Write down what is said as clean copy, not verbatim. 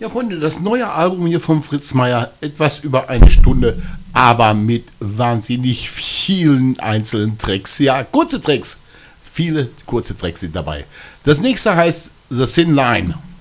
Ja, Freunde, das neue Album hier von Fritz Meier, etwas über eine Stunde, aber mit wahnsinnig vielen einzelnen Tracks. Ja, kurze Tracks. Viele kurze Tracks sind dabei. Das nächste heißt The Thin Line.